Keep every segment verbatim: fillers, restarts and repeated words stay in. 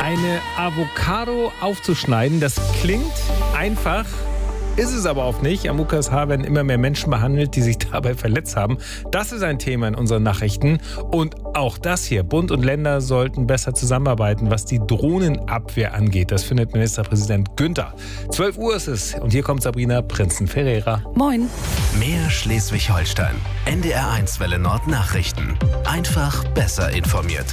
Eine Avocado aufzuschneiden, das klingt einfach, ist es aber oft nicht. Am U K S H werden immer mehr Menschen behandelt, die sich dabei verletzt haben. Das ist ein Thema in unseren Nachrichten. Und auch das hier. Bund und Länder sollten besser zusammenarbeiten, was die Drohnenabwehr angeht. Das findet Ministerpräsident Günther. zwölf Uhr ist es. Und hier kommt Sabrina Prinzen-Ferreira. Moin. Mehr Schleswig-Holstein. N D R eins Welle Nord Nachrichten. Einfach besser informiert.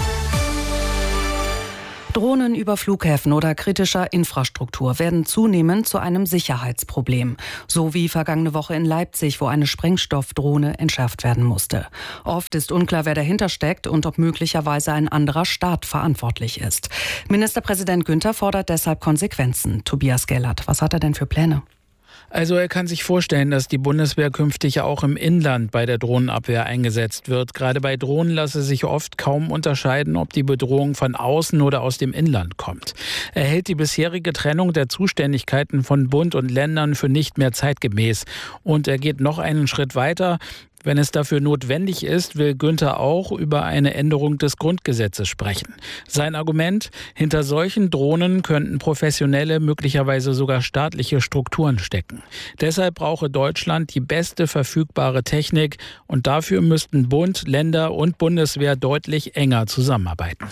Drohnen über Flughäfen oder kritischer Infrastruktur werden zunehmend zu einem Sicherheitsproblem. So wie vergangene Woche in Leipzig, wo eine Sprengstoffdrohne entschärft werden musste. Oft ist unklar, wer dahinter steckt und ob möglicherweise ein anderer Staat verantwortlich ist. Ministerpräsident Günther fordert deshalb Konsequenzen. Tobias Gellert, was hat er denn für Pläne? Also er kann sich vorstellen, dass die Bundeswehr künftig auch im Inland bei der Drohnenabwehr eingesetzt wird. Gerade bei Drohnen lasse sich oft kaum unterscheiden, ob die Bedrohung von außen oder aus dem Inland kommt. Er hält die bisherige Trennung der Zuständigkeiten von Bund und Ländern für nicht mehr zeitgemäß. Und er geht noch einen Schritt weiter. Wenn es dafür notwendig ist, will Günther auch über eine Änderung des Grundgesetzes sprechen. Sein Argument: Hinter solchen Drohnen könnten professionelle, möglicherweise sogar staatliche Strukturen stecken. Deshalb brauche Deutschland die beste verfügbare Technik und dafür müssten Bund, Länder und Bundeswehr deutlich enger zusammenarbeiten.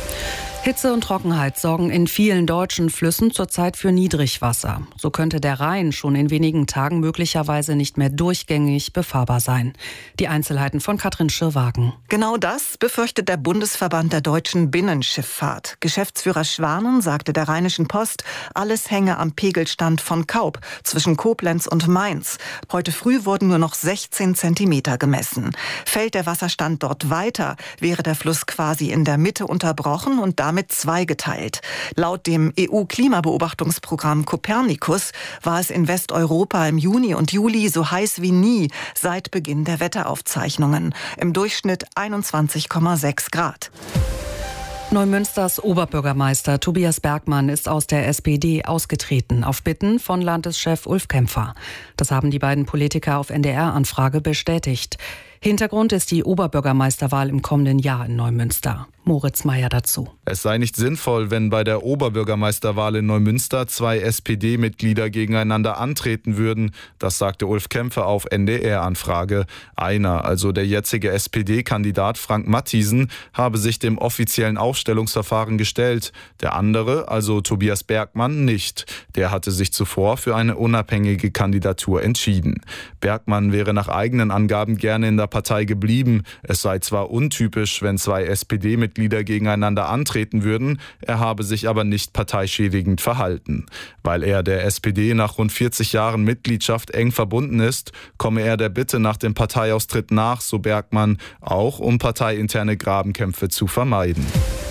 Hitze und Trockenheit sorgen in vielen deutschen Flüssen zurzeit für Niedrigwasser. So könnte der Rhein schon in wenigen Tagen möglicherweise nicht mehr durchgängig befahrbar sein. Die Einzelheiten von Katrin Schirrwagen. Genau das befürchtet der Bundesverband der deutschen Binnenschifffahrt. Geschäftsführer Schwanen sagte der Rheinischen Post, alles hänge am Pegelstand von Kaup zwischen Koblenz und Mainz. Heute früh wurden nur noch sechzehn Zentimeter gemessen. Fällt der Wasserstand dort weiter, wäre der Fluss quasi in der Mitte unterbrochen und damit mit zweigeteilt. Laut dem E U-Klimabeobachtungsprogramm Copernicus war es in Westeuropa im Juni und Juli so heiß wie nie seit Beginn der Wetteraufzeichnungen. Im Durchschnitt einundzwanzig Komma sechs Grad. Neumünsters Oberbürgermeister Tobias Bergmann ist aus der S P D ausgetreten, auf Bitten von Landeschef Ulf Kämpfer. Das haben die beiden Politiker auf N D R-Anfrage bestätigt. Hintergrund ist die Oberbürgermeisterwahl im kommenden Jahr in Neumünster. Moritz Meyer dazu. Es sei nicht sinnvoll, wenn bei der Oberbürgermeisterwahl in Neumünster zwei S P D-Mitglieder gegeneinander antreten würden. Das sagte Ulf Kämpfer auf N D R-Anfrage. Einer, also der jetzige S P D-Kandidat Frank Mathiesen, habe sich dem offiziellen Aufstellungsverfahren gestellt. Der andere, also Tobias Bergmann, nicht. Der hatte sich zuvor für eine unabhängige Kandidatur entschieden. Bergmann wäre nach eigenen Angaben gerne in der Partei geblieben. Es sei zwar untypisch, wenn zwei S P D-Mitglieder Mitglieder gegeneinander antreten würden, er habe sich aber nicht parteischädigend verhalten. Weil er der S P D nach rund vierzig Jahren Mitgliedschaft eng verbunden ist, komme er der Bitte nach dem Parteiaustritt nach, so Bergmann, auch um parteiinterne Grabenkämpfe zu vermeiden.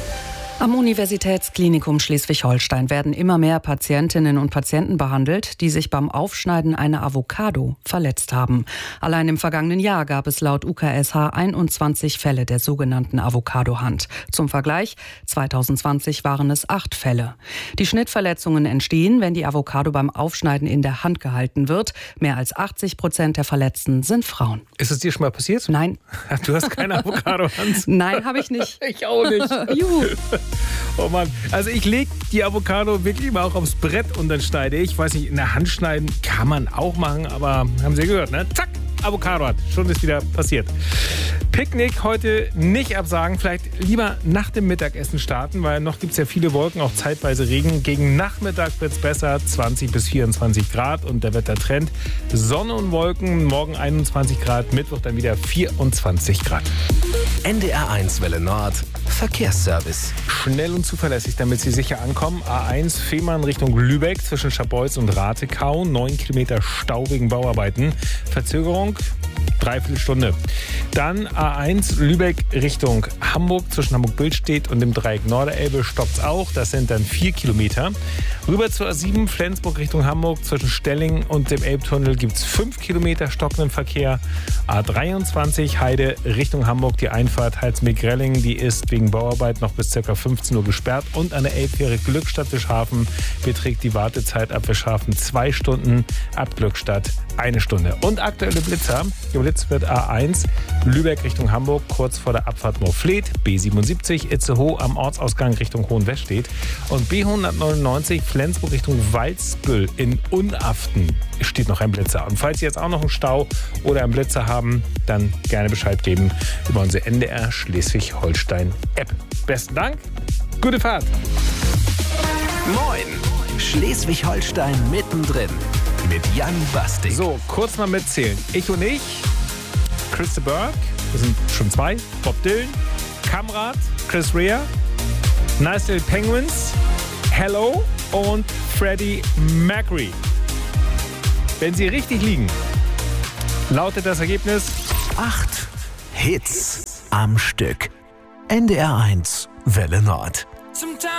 Am Universitätsklinikum Schleswig-Holstein werden immer mehr Patientinnen und Patienten behandelt, die sich beim Aufschneiden einer Avocado verletzt haben. Allein im vergangenen Jahr gab es laut U K S H einundzwanzig Fälle der sogenannten Avocado-Hand. Zum Vergleich, zwanzig zwanzig waren es acht Fälle. Die Schnittverletzungen entstehen, wenn die Avocado beim Aufschneiden in der Hand gehalten wird. Mehr als achtzig Prozent der Verletzten sind Frauen. Ist es dir schon mal passiert? Nein. Du hast keine Avocado-Hand? Nein, habe ich nicht. Ich auch nicht. Juhu. Oh Mann, also ich lege die Avocado wirklich mal auch aufs Brett und dann schneide ich. Ich weiß nicht, in der Hand schneiden kann man auch machen, aber haben Sie gehört, ne? Zack, Avocado hat. Schon ist wieder passiert. Picknick heute nicht absagen, vielleicht lieber nach dem Mittagessen starten, weil noch gibt es ja viele Wolken, auch zeitweise Regen. Gegen Nachmittag wird es besser, zwanzig bis vierundzwanzig Grad und der Wettertrend Sonne und Wolken, morgen einundzwanzig Grad, Mittwoch dann wieder vierundzwanzig Grad. N D R eins Welle Nord Verkehrsservice. Schnell und zuverlässig, damit Sie sicher ankommen. A eins Fehmarn Richtung Lübeck zwischen Scharbeutz und Ratekau. neun Kilometer Stau wegen Bauarbeiten. Verzögerung dreiviertel Stunde. Dann A eins Lübeck Richtung Hamburg zwischen Hamburg-Billstedt und dem Dreieck Norderelbe stoppt es auch. Das sind dann vier Kilometer. Rüber zur A sieben Flensburg Richtung Hamburg zwischen Stelling und dem Elbtunnel gibt es fünf Kilometer stockenden Verkehr. A dreiundzwanzig Heide Richtung Hamburg, die Einfahrt Halsmeck-Relling, die ist wegen Bauarbeit noch bis ca. fünfzehn Uhr gesperrt. Und an der Elbfähre Glückstadt-Wischhafen beträgt die Wartezeit ab Wischhafen zwei Stunden, ab Glückstadt eine Stunde. Und aktuelle Blitzer. Geblitzt wird A eins Lübeck Richtung Hamburg, kurz vor der Abfahrt Moorfleet. B siebenundsiebzig Itzehoe am Ortsausgang Richtung Hohenwestedt. Und B hundertneunundneunzig Flensburg Richtung Waldsbüll in Unaften steht noch ein Blitzer. Und falls Sie jetzt auch noch einen Stau oder einen Blitzer haben, dann gerne Bescheid geben über unsere N D R Schleswig-Holstein-App. Besten Dank, gute Fahrt. Moin, Schleswig-Holstein mittendrin mit Jan Bastik. So, kurz mal mitzählen. Ich und ich, Chris de Burgh, wir sind schon zwei, Bob Dylan, Kamrat, Chris Rea, Nice Little Penguins, Hello und Freddie Mercury. Wenn sie richtig liegen, lautet das Ergebnis Acht Hits am Stück. N D R eins Welle Nord.